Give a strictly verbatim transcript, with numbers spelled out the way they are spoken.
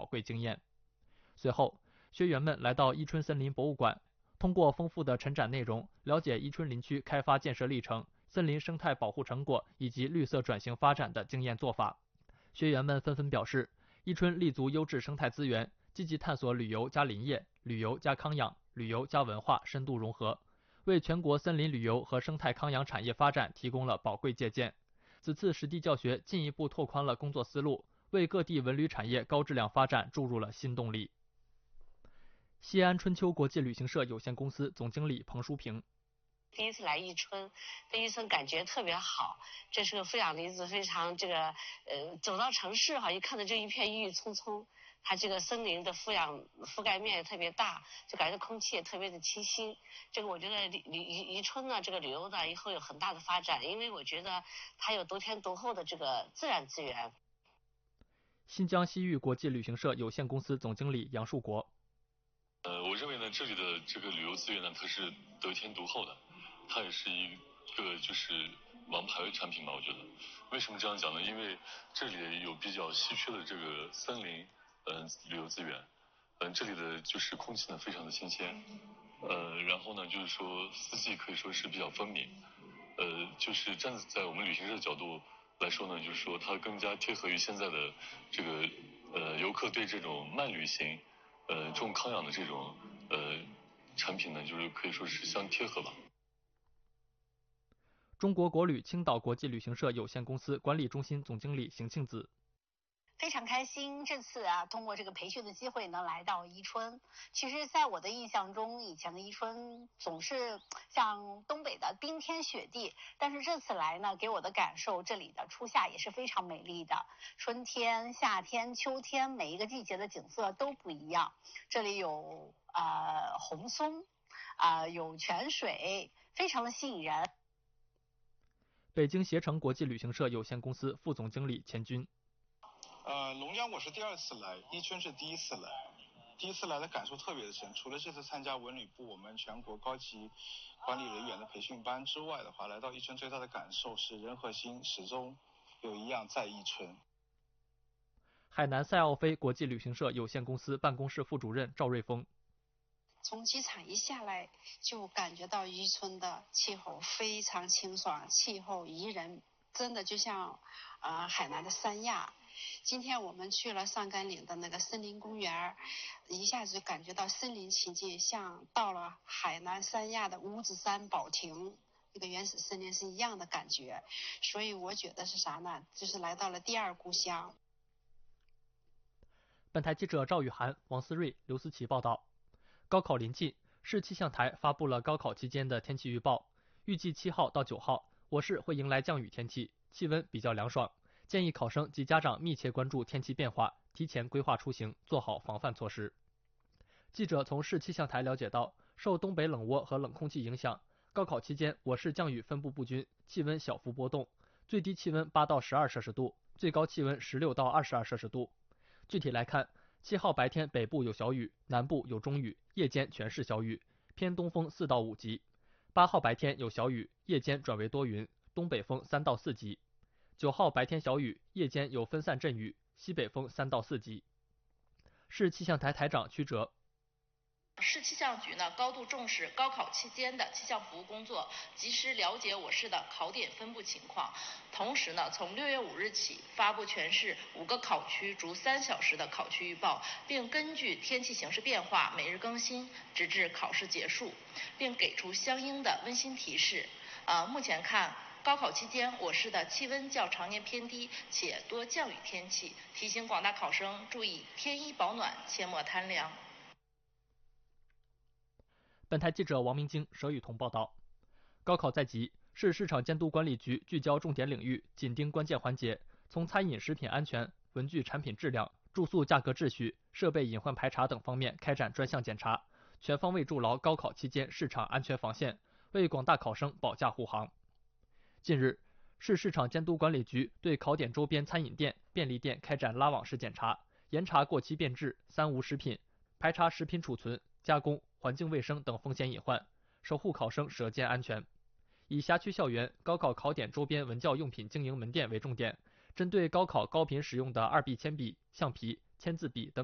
宝贵经验。随后，学员们来到伊春森林博物馆，通过丰富的陈展内容，了解伊春林区开发建设历程、森林生态保护成果以及绿色转型发展的经验做法。学员们纷纷表示，伊春立足优质生态资源，积极探索旅游加林业、旅游加康养、旅游加文化深度融合，为全国森林旅游和生态康养产业发展提供了宝贵借鉴。此次实地教学进一步拓宽了工作思路，为各地文旅产业高质量发展注入了新动力。西安春秋国际旅行社有限公司总经理彭淑平： 第一次来伊春，对伊春感觉特别好。这是个负氧离子非常这个呃，走到城市哈，一看到就一片郁郁葱葱。它这个森林的负氧覆盖面也特别大，就感觉空气也特别的清新。这个我觉得宜宜宜春呢，这个旅游呢以后有很大的发展，因为我觉得它有得天独厚的这个自然资源。 新疆西域国际旅行社有限公司总经理杨树国： 呃，我认为呢，这里的这个旅游资源呢，它是得天独厚的，它也是一个就是王牌产品吧，我觉得。为什么这样讲呢？因为这里有比较稀缺的这个森林，嗯、呃，旅游资源，嗯、呃，这里的就是空气呢非常的新鲜，呃，然后呢就是说四季可以说是比较分明，呃，就是站在我们旅行社的角度来说呢，就是说它更加贴合于现在的这个呃游客对这种慢旅行。呃，重康养的这种呃产品呢，就是可以说是相贴合吧。 中国国旅青岛国际旅行社有限公司管理中心总经理邢庆子： 非常开心，这次啊，通过这个培训的机会能来到伊春。其实，在我的印象中，以前的伊春总是像东北的冰天雪地，但是这次来呢，给我的感受，这里的初夏也是非常美丽的。春天、夏天、秋天，每一个季节的景色都不一样。这里有呃红松，啊、呃、有泉水，非常的吸引人。 北京携程国际旅行社有限公司副总经理钱军： 呃，龙江我是第二次来，伊春是第一次来，第一次来的感受特别的深。除了这次参加文旅部我们全国高级管理人员的培训班之外的话，来到伊春最大的感受是人和心始终有一样在伊春。 海南赛奥飞国际旅行社有限公司办公室副主任赵瑞峰： 从机场一下来就感觉到伊春的气候非常清爽，气候宜人，真的就像呃海南的三亚。今天我们去了上甘岭的那个森林公园，一下子就感觉到森林奇迹，像到了海南三亚的五指山宝亭那个原始森林是一样的感觉。所以我觉得是啥呢？就是来到了第二故乡。 本台记者赵雨涵、王思睿、刘思琪报道。高考临近，市气象台发布了高考期间的天气预报，预计七号到九号，我市会迎来降雨天气，气温比较凉爽，建议考生及家长密切关注天气变化，提前规划出行，做好防范措施。记者从市气象台了解到，受东北冷涡和冷空气影响，高考期间我市降雨分布不均，气温小幅波动，最低气温八到十二摄氏度，最高气温十六到二十二摄氏度。具体来看，七号白天北部有小雨，南部有中雨，夜间全市小雨，偏东风四到五级。八号白天有小雨，夜间转为多云，东北风三到四级。九号白天小雨，夜间有分散阵雨，西北风三到四级。市气象台台长曲哲： 市气象局呢高度重视高考期间的气象服务工作，及时了解我市的考点分布情况。同时呢，从六月五日起发布全市五个考区逐三小时的考区预报，并根据天气形势变化每日更新，直至考试结束，并给出相应的温馨提示。呃，目前看，高考期间我市的气温较常年偏低，且多降雨天气，提醒广大考生注意添衣保暖，切莫贪凉。 本台记者王明京、佘雨桐报道。高考在即，市市场监督管理局聚焦重点领域，紧盯关键环节，从餐饮食品安全、文具产品质量、住宿价格秩序、设备隐患排查等方面开展专项检查，全方位筑牢高考期间市场安全防线，为广大考生保驾护航。近日，市市场监督管理局对考点周边餐饮店、便利店开展拉网式检查，严查过期变质、三无食品，排查食品储存、加工、环境卫生等风险隐患，守护考生舌尖安全。以辖区校园、高考考点周边文教用品经营门店为重点，针对高考高频使用的二 B 铅笔、橡皮、签字笔等